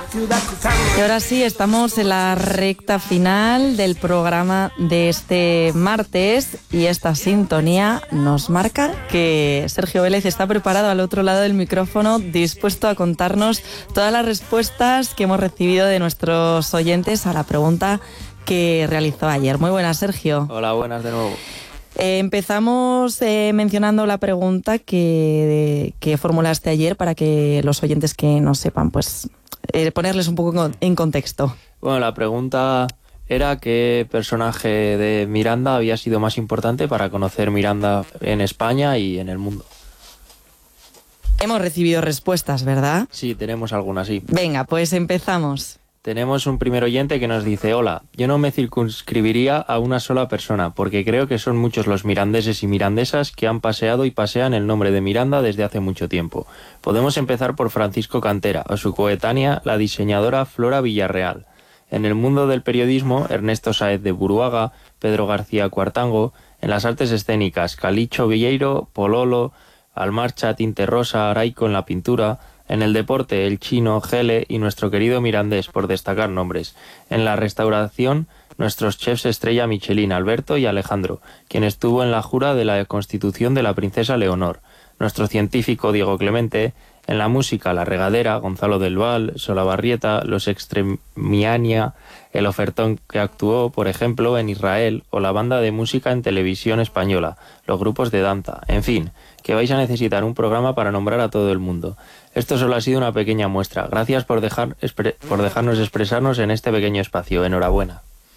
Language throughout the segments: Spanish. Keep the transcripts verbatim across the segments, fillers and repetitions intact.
Y ahora sí, estamos en la recta final del programa de este martes y esta sintonía nos marca que Sergio Vélez está preparado al otro lado del micrófono, dispuesto a contarnos todas las respuestas que hemos recibido de nuestros oyentes a la pregunta que realizó ayer. Muy buenas, Sergio. Hola, buenas de nuevo. Eh, empezamos eh, mencionando la pregunta que, que formulaste ayer para que los oyentes que no sepan, pues eh, ponerles un poco en contexto. Bueno, la pregunta era qué personaje de Miranda había sido más importante para conocer Miranda en España y en el mundo. Hemos recibido respuestas, ¿verdad? Sí, tenemos algunas, sí. Venga, pues empezamos. Tenemos un primer oyente que nos dice: hola, yo no me circunscribiría a una sola persona, porque creo que son muchos los mirandeses y mirandesas que han paseado y pasean el nombre de Miranda desde hace mucho tiempo. Podemos empezar por Francisco Cantera, o su coetánea, la diseñadora Flora Villarreal. En el mundo del periodismo, Ernesto Sáez de Buruaga, Pedro García Cuartango; en las artes escénicas, Calicho Vieiro, Pololo, Almarcha, Tinte Rosa, Araico en la pintura; en el deporte, el Chino, Gele y nuestro querido Mirandés, por destacar nombres. En la restauración, nuestros chefs estrella Michelin, Alberto y Alejandro, quien estuvo en la jura de la Constitución de la Princesa Leonor. Nuestro científico Diego Clemente. En la música, La Regadera, Gonzalo del Val, Solabarrieta, Los Extremiania, el ofertón que actuó, por ejemplo, en Israel, o la banda de música en televisión española, los grupos de danza. En fin, que vais a necesitar un programa para nombrar a todo el mundo. Esto solo ha sido una pequeña muestra. Gracias por, dejar, por dejarnos expresarnos en este pequeño espacio. Enhorabuena.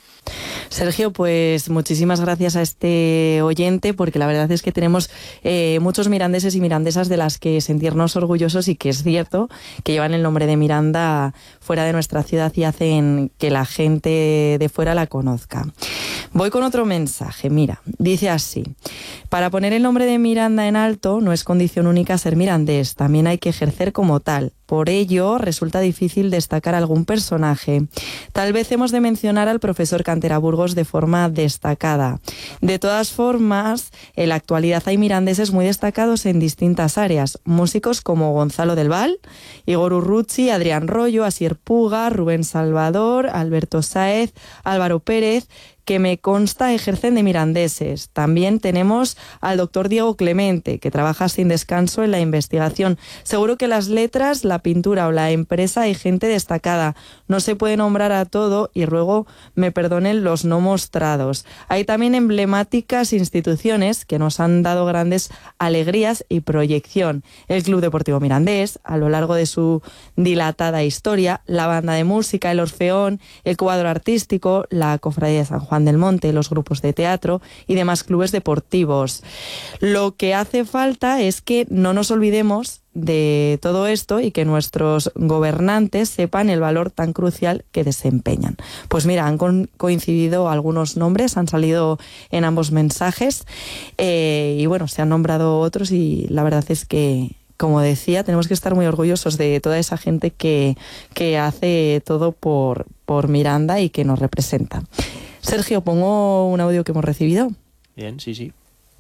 Sergio, pues muchísimas gracias a este oyente, porque la verdad es que tenemos eh, muchos mirandeses y mirandesas de las que sentirnos orgullosos, y que es cierto que llevan el nombre de Miranda fuera de nuestra ciudad y hacen que la gente de fuera la conozca. Voy con otro mensaje, mira, dice así: para poner el nombre de Miranda en alto no es condición única ser mirandés, también hay que ejercer como tal. Por ello, resulta difícil destacar algún personaje. Tal vez hemos de mencionar al profesor Cantera Burgos de forma destacada. De todas formas, en la actualidad hay mirandeses muy destacados en distintas áreas. Músicos como Gonzalo del Val, Igor Urruchi, Adrián Rollo, Asier Puga, Rubén Salvador, Alberto Sáez, Álvaro Pérez, que me consta ejercen de mirandeses. También tenemos al doctor Diego Clemente, que trabaja sin descanso en la investigación. Seguro que las letras, la pintura o la empresa hay gente destacada. No se puede nombrar a todo y ruego me perdonen los no mostrados. Hay también emblemáticas instituciones que nos han dado grandes alegrías y proyección. El Club Deportivo Mirandés, a lo largo de su dilatada historia, la banda de música, el Orfeón, el cuadro artístico, la Cofradía de San Juan del Monte, los grupos de teatro y demás clubes deportivos. Lo que hace falta es que no nos olvidemos de todo esto y que nuestros gobernantes sepan el valor tan crucial que desempeñan. Pues mira, han co- coincidido algunos nombres, han salido en ambos mensajes eh, y bueno, se han nombrado otros, y la verdad es que, como decía, tenemos que estar muy orgullosos de toda esa gente que, que hace todo por, por Miranda y que nos representa. Sergio, pongo un audio que hemos recibido. Bien, sí, sí.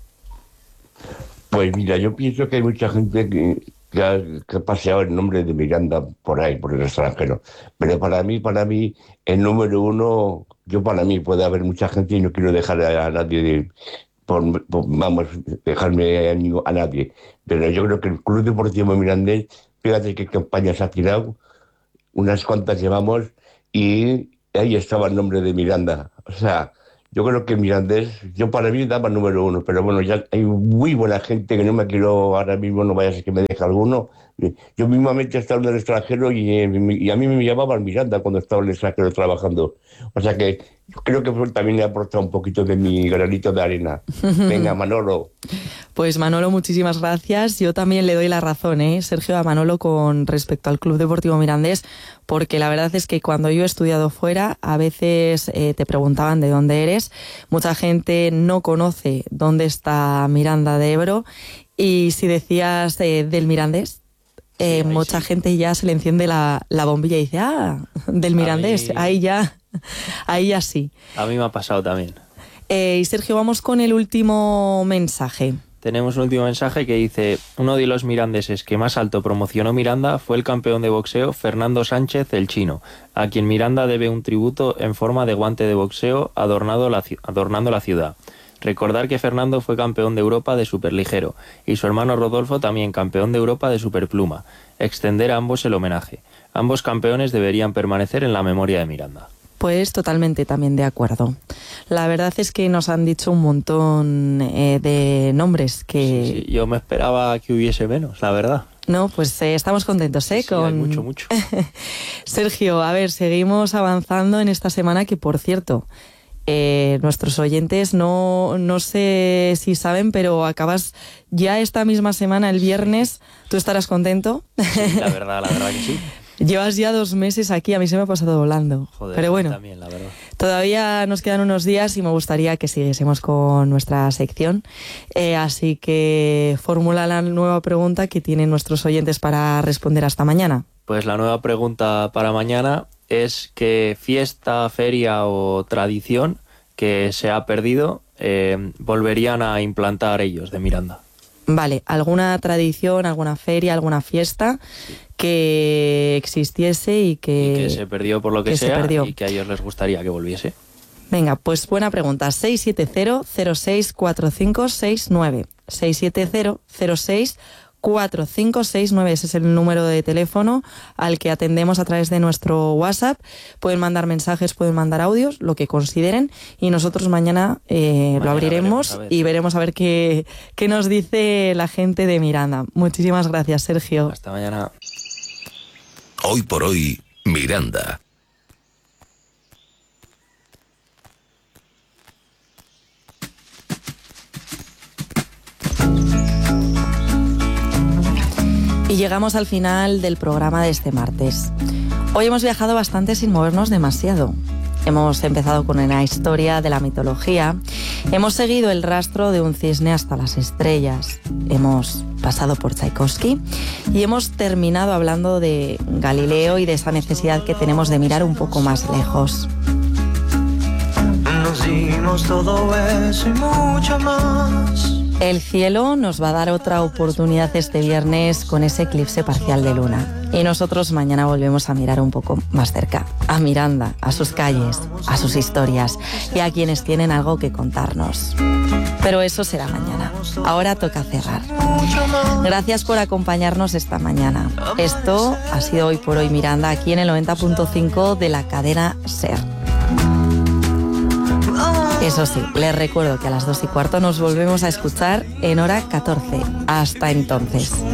Pues mira, yo pienso que hay mucha gente que, que, ha, que ha paseado el nombre de Miranda por ahí, por el extranjero. Pero para mí, para mí, el número uno, yo para mí puede haber mucha gente y no quiero dejar a, a nadie, de, por, por, vamos, dejarme a, a nadie. Pero yo creo que el Club Deportivo Mirandés, fíjate qué campañas ha tirado, unas cuantas llevamos, y ahí estaba el nombre de Miranda. O sea, yo creo que Mirandés, yo para mí daba número uno, pero bueno, ya hay muy buena gente que no me quiero ahora mismo, no vaya a ser que me deje alguno. Yo mismamente he estado en el extranjero y, y a mí me llamaban Miranda cuando estaba en el extranjero trabajando. O sea que yo creo que también he aportado un poquito de mi granito de arena. Venga, Manolo. Pues Manolo, muchísimas gracias. Yo también le doy la razón, ¿eh, Sergio, a Manolo con respecto al Club Deportivo Mirandés, porque la verdad es que cuando yo he estudiado fuera, a veces eh, te preguntaban de dónde eres. Mucha gente no conoce dónde está Miranda de Ebro, y si decías eh, del Mirandés, eh, sí, mucha sí. gente ya se le enciende la, la bombilla y dice, ah, del Mirandés, mí... ahí ya, ahí ya sí. A mí me ha pasado también. Eh, y Sergio, vamos con el último mensaje. tenemos un último mensaje que dice: uno de los mirandeses que más alto promocionó Miranda fue el campeón de boxeo Fernando Sánchez el Chino, a quien Miranda debe un tributo en forma de guante de boxeo adornado la, adornando la ciudad. Recordar que Fernando fue campeón de Europa de superligero y su hermano Rodolfo también campeón de Europa de superpluma. Extender a ambos el homenaje. Ambos campeones deberían permanecer en la memoria de Miranda. Pues totalmente también de acuerdo. La verdad es que nos han dicho un montón eh, de nombres que... Sí, sí, yo me esperaba que hubiese menos, la verdad. No, pues eh, estamos contentos, ¿eh? Sí, Con... hay mucho, mucho. Sergio, a ver, seguimos avanzando en esta semana que, por cierto, eh, nuestros oyentes no, no sé si saben, pero acabas ya esta misma semana, el viernes. ¿Tú estarás contento? Sí, la verdad, la verdad que sí. Llevas ya dos meses aquí, a mí se me ha pasado volando. Joder, pero bueno, también, la verdad. Todavía nos quedan unos días y me gustaría que siguiésemos con nuestra sección. Eh, así que formula la nueva pregunta que tienen nuestros oyentes para responder hasta mañana. Pues la nueva pregunta para mañana es: ¿qué fiesta, feria o tradición que se ha perdido eh, volverían a implantar ellos de Miranda? Vale, ¿alguna tradición, alguna feria, alguna fiesta Sí. que existiese y que... Y que se perdió por lo que, que se sea perdió. y que a ellos les gustaría que volviese. Venga, pues buena pregunta. seis siete cero, cero seis cuatro cinco seis nueve. seis siete cero, cero seis cuatro cinco seis nueve. Ese es el número de teléfono al que atendemos a través de nuestro WhatsApp. Pueden mandar mensajes, pueden mandar audios, lo que consideren, y nosotros mañana, eh, Mañana lo abriremos veremos, a ver. y veremos a ver qué, qué nos dice la gente de Miranda. Muchísimas gracias, Sergio. Hasta mañana. Hoy por hoy, Miranda. Y llegamos al final del programa de este martes. Hoy hemos viajado bastante sin movernos demasiado. Hemos empezado con una historia de la mitología, hemos seguido el rastro de un cisne hasta las estrellas, hemos pasado por Tchaikovsky y hemos terminado hablando de Galileo y de esa necesidad que tenemos de mirar un poco más lejos. Nos dimos todo eso y mucho más. El cielo nos va a dar otra oportunidad este viernes con ese eclipse parcial de luna. Y nosotros mañana volvemos a mirar un poco más cerca, a Miranda, a sus calles, a sus historias y a quienes tienen algo que contarnos. Pero eso será mañana. Ahora toca cerrar. Gracias por acompañarnos esta mañana. Esto ha sido Hoy por Hoy Miranda, aquí en el noventa punto cinco de la cadena SER. Eso sí, les recuerdo que a las dos y cuarto nos volvemos a escuchar en hora catorce. Hasta entonces.